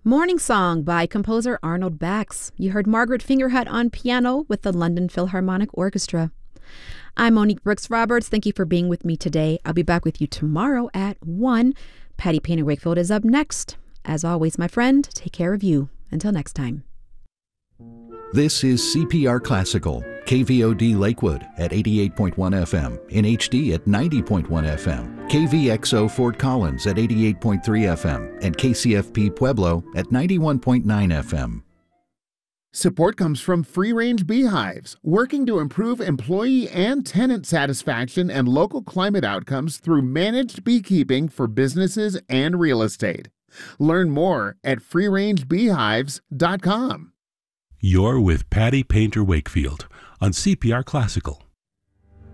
Morning Song by composer Arnold Bax. You heard Margaret Fingerhut on piano with the London Philharmonic Orchestra. I'm Monique Brooks Roberts. Thank you for being with me today. I'll be back with you tomorrow at 1. Patty Painter Wakefield is up next. As always, my friend, take care of you. Until next time. This is CPR Classical, KVOD Lakewood at 88.1 FM, in HD at 90.1 FM, KVXO Fort Collins at 88.3 FM, and KCFP Pueblo at 91.9 FM. Support comes from Free Range Beehives, working to improve employee and tenant satisfaction and local climate outcomes through managed beekeeping for businesses and real estate. Learn more at freerangebeehives.com. You're with Patty Painter Wakefield on CPR Classical.